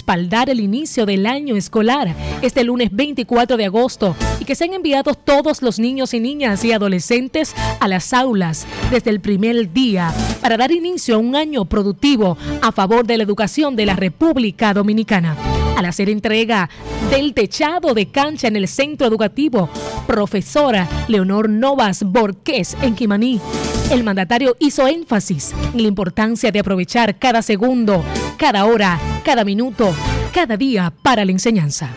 respaldar el inicio del año escolar este lunes 24 de agosto y que sean enviados todos los niños y niñas y adolescentes a las aulas desde el primer día para dar inicio a un año productivo a favor de la educación de la República Dominicana. Al hacer entrega del techado de cancha en el centro educativo Profesora Leonor Novas Borqués en Quimaní, el mandatario hizo énfasis en la importancia de aprovechar cada segundo, cada hora, cada minuto, cada día para la enseñanza.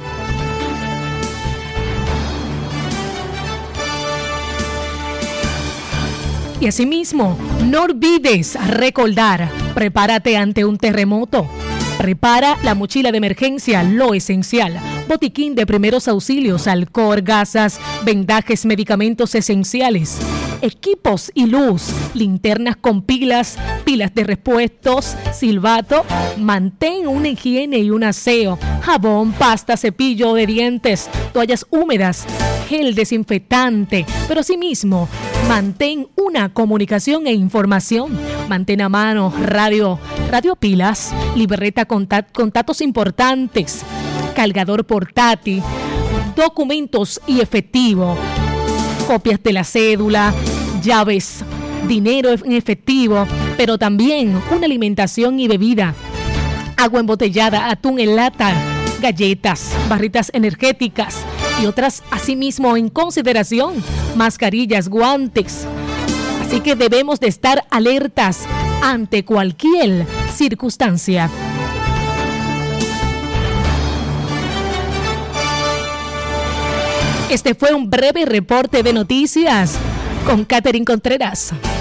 Y asimismo, no olvides recordar, prepárate ante un terremoto. Prepara la mochila de emergencia, lo esencial. Botiquín de primeros auxilios, alcohol, gasas, vendajes, medicamentos esenciales. Equipos y luz, linternas con pilas de repuestos, silbato. Mantén una higiene y un aseo. Jabón, pasta, cepillo de dientes, toallas húmedas, gel desinfectante. Pero asimismo, mantén una comunicación e información. Mantén a mano radio pilas, libreta con datos importantes, cargador portátil, documentos y efectivo, copias de la cédula, llaves, dinero en efectivo, pero también una alimentación y bebida, agua embotellada, atún en lata, galletas, barritas energéticas y otras asimismo en consideración, mascarillas, guantes. Así que debemos de estar alertas ante cualquier circunstancia. Este fue un breve reporte de noticias con Catherine Contreras.